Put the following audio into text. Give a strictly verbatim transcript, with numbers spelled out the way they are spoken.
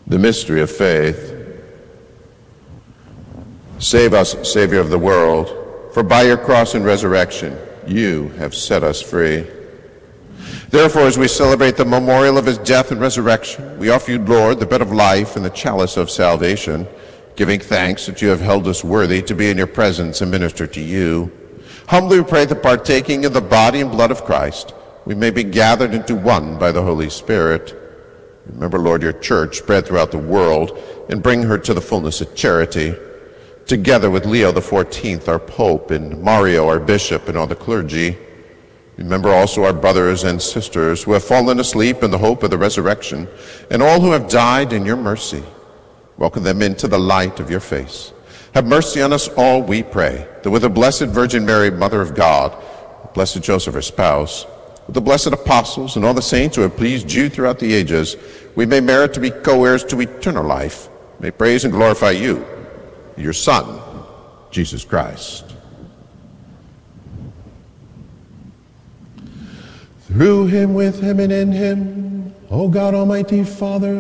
The mystery of faith. Save us, Savior of the world, for by your cross and resurrection you have set us free. Therefore, as we celebrate the memorial of his death and resurrection, we offer you, Lord, the bread of life and the chalice of salvation, giving thanks that you have held us worthy to be in your presence and minister to you. Humbly we pray that partaking of the body and blood of Christ, we may be gathered into one by the Holy Spirit. Remember, Lord, your church spread throughout the world and bring her to the fullness of charity. Together with Leo the fourteenth, our Pope, and Mario, our Bishop, and all the clergy. Remember also our brothers and sisters who have fallen asleep in the hope of the resurrection, and all who have died in your mercy. Welcome them into the light of your face. Have mercy on us all, we pray, that with the Blessed Virgin Mary, Mother of God, Blessed Joseph, her spouse, with the blessed apostles and all the saints who have pleased you throughout the ages, we may merit to be co-heirs to eternal life, may praise and glorify you, your Son, Jesus Christ. Through him, with him, and in him, O God, Almighty Father,